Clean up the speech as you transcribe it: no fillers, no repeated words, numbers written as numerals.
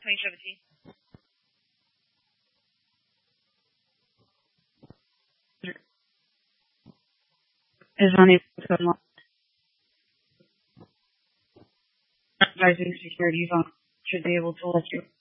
2017. Is unable to unlock advising security function should be able to let you